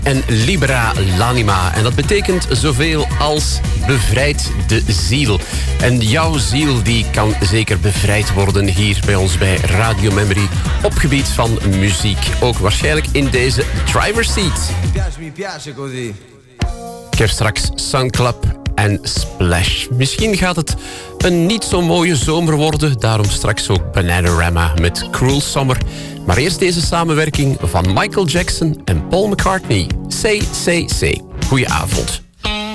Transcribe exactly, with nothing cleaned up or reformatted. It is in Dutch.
en libera l'anima. En dat betekent zoveel als bevrijd de ziel. En jouw ziel die kan zeker bevrijd worden hier bij ons bij Radio Memory op gebied van muziek. Ook waarschijnlijk in deze driver's seat. Ik heb straks Sun Club en Splash. Misschien gaat het een niet zo mooie zomer worden. Daarom straks ook Bananarama met Cruel Summer. Maar eerst deze samenwerking van Michael Jackson en Paul McCartney. Say, say, say. Goeie avond.